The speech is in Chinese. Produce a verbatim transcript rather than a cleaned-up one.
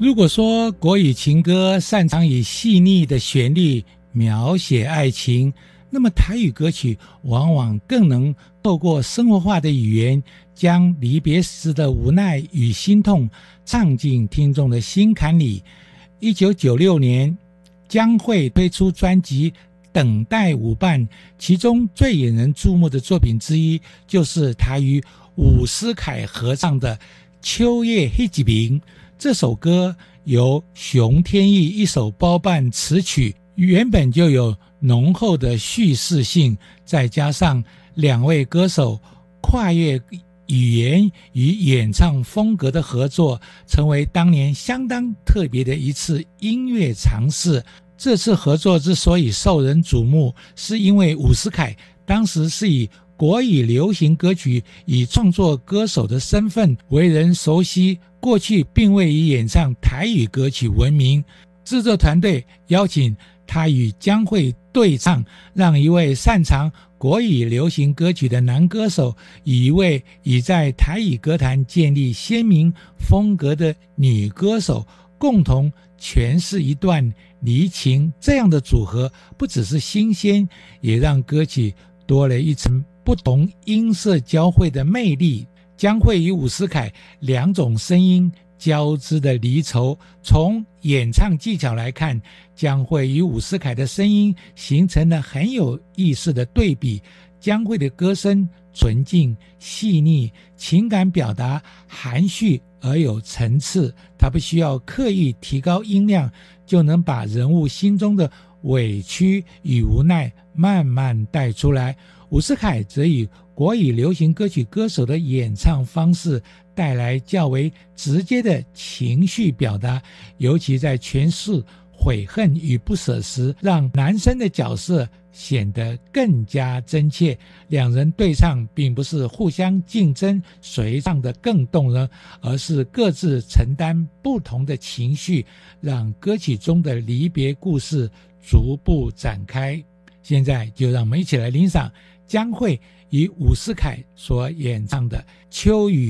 如果说国语情歌擅长以细腻的旋律描写爱情，那么台语歌曲往往更能透过生活化的语言，将离别时的无奈与心痛唱进听众的心坎里。一九九六年，江蕙推出专辑《等待舞伴》，其中最引人注目的作品之一，就是他与伍思凯合唱的《秋夜迄一暝》。这首歌由熊天翼一手包办词曲，原本就有浓厚的叙事性，再加上两位歌手跨越语言与演唱风格的合作，成为当年相当特别的一次音乐尝试。这次合作之所以受人瞩目，是因为伍思凯当时是以国语流行歌曲以创作歌手的身份为人熟悉，过去并未以演唱台语歌曲闻名。制作团队邀请他与江蕙对唱，让一位擅长国语流行歌曲的男歌手与一位已在台语歌坛建立鲜明风格的女歌手共同诠释一段离情。这样的组合不只是新鲜，也让歌曲多了一层不同音色交汇的魅力。江蕙与伍思凯两种声音交织的离愁，从演唱技巧来看，江蕙与伍思凯的声音形成了很有意思的对比。江蕙的歌声纯净细腻，情感表达含蓄而有层次，她不需要刻意提高音量，就能把人物心中的委屈与无奈慢慢带出来。伍思凯则以国语流行歌曲歌手的演唱方式带来较为直接的情绪表达，尤其在诠释悔恨与不舍时，让男生的角色显得更加真切。两人对唱并不是互相竞争谁唱得更动人，而是各自承担不同的情绪，让歌曲中的离别故事逐步展开。现在就让我们一起来欣赏江蕙与伍思凯所演唱的《秋雨》。